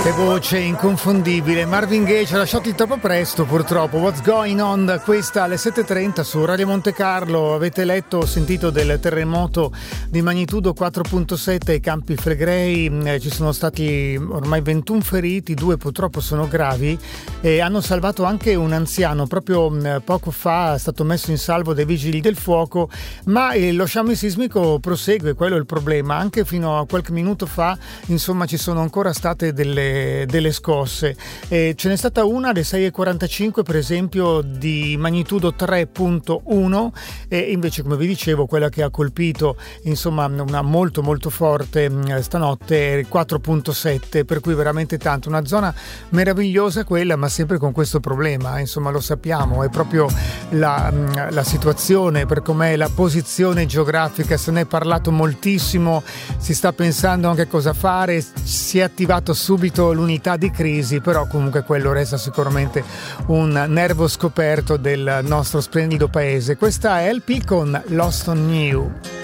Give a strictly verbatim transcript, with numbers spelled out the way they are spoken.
Che voce inconfondibile. Marvin Gaye ci ha lasciati troppo presto, purtroppo. What's Going On? Questa alle sette e trenta su Radio Monte Carlo. Avete letto o sentito del terremoto di magnitudo quattro virgola sette ai Campi Flegrei. Eh, ci sono stati ormai ventuno feriti, due purtroppo sono gravi e hanno salvato anche un anziano. Proprio eh, poco fa è stato messo in salvo dai vigili del fuoco, ma eh, lo sciame sismico prosegue, quello è il problema. Anche fino a qualche minuto fa, insomma, ci sono ancora state delle delle scosse. Eh, ce n'è stata una alle sei e quarantacinque, per esempio, di magnitudo tre virgola uno, e invece, come vi dicevo, quella che ha colpito, insomma, una molto molto forte stanotte è quattro virgola sette, per cui veramente tanto. Una zona meravigliosa quella, ma sempre con questo problema, insomma, lo sappiamo, è proprio la, la situazione, per com'è la posizione geografica. Se ne è parlato moltissimo, si sta pensando anche cosa fare, si è attivato subito l'unità di crisi, però comunque quello resta sicuramente un nervo scoperto del nostro splendido paese. Questa è L P con Lost on You.